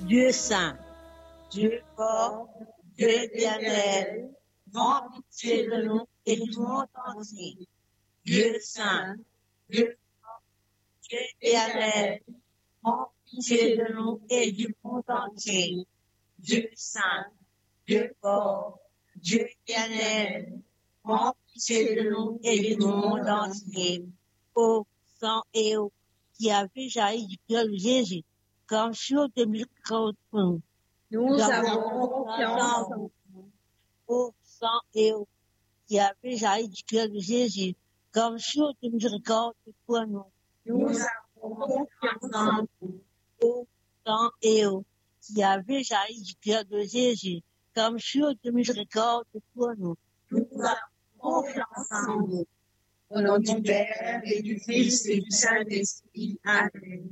Dieu saint, Dieu fort, Dieu éternel, prends pitié de nous et du monde entier. Dieu saint, Dieu fort, Dieu éternel, prends pitié de nous et du monde entier. Dieu saint, Dieu fort, Dieu éternel, prends pitié de nous et du monde entier. Ô sang et eau qui avait jailli du cœur de Jésus, comme sur 2040 pour nous. Nous avons confiance en vous. Ô sang et eau qui avait jailli du cœur de Jésus, comme sur de miséricorde pour nous. Nous avons confiance en vous. Ô sang et eau qui avait jailli du cœur de Jésus, comme sur de miséricorde pour nous. Nous avons confiance en vous. Au nom du Père et du Fils et du Saint-Esprit. Amen.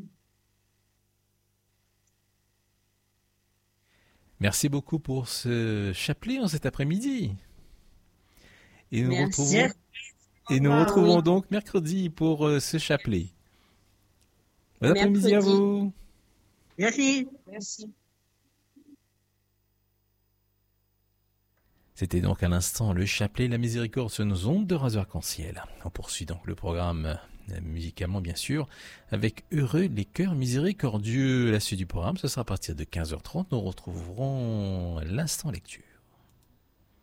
Merci beaucoup pour ce chapelet en cet après-midi. Et nous retrouvons donc mercredi pour ce chapelet. Bon après-midi à vous. Merci. C'était donc à l'instant le chapelet La Miséricorde sur nos ondes de Radio Arc-en-Ciel. On poursuit donc le programme musicalement bien sûr avec Heureux les cœurs miséricordieux. La suite du programme, ce sera à partir de 15h30. Nous retrouverons l'instant lecture.